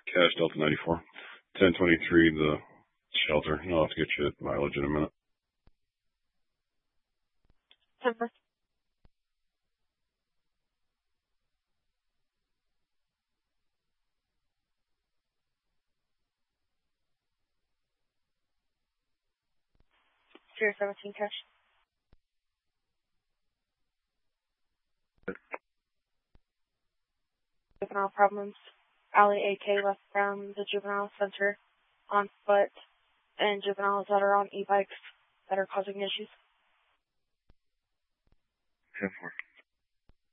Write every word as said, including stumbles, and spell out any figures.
Cash Delta ninety-four. ten twenty-three, the shelter. I'll have to get you mileage in a minute. Temper. Tier seventeen cash. Juvenile problems. Alley A K left from the juvenile center on foot, and juveniles that are on e-bikes that are causing issues. ten four.